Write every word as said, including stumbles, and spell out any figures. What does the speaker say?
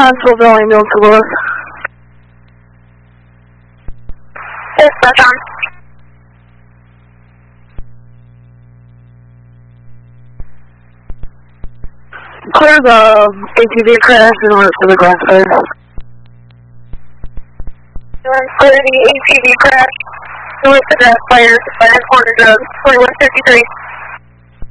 Huntsville ambulance to Lewis. Yes, that's on. Clear the A T V crash in order for the glass fire. Clear the A T V crash in order for the glass fire. Fire corner to twenty-one fifty-three.